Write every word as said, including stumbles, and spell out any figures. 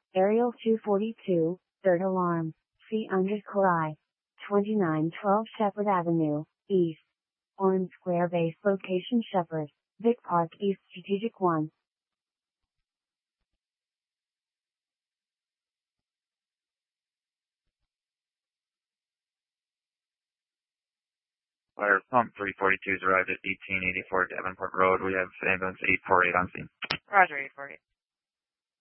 Aerial two forty-two, third alarm, C underscore I. twenty-nine twelve Shepherd Avenue, East. Orange Square Base location Shepherd, Vic Park East Strategic one. Fire pump three forty-two has arrived at eighteen eighty-four Davenport Road. We have ambulance eight forty-eight on scene. Roger, eight forty-eight.